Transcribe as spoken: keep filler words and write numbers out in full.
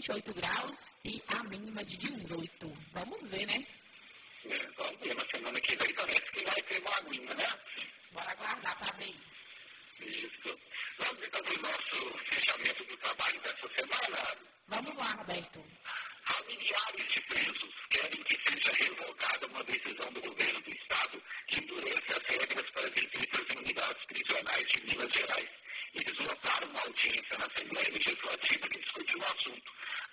vinte e oito graus e a mínima de dezoito. Vamos ver, né? É, vamos ver. Na semana que vem parece que vai ter uma aguinha, né? Bora aguardar para ver. Isso. Vamos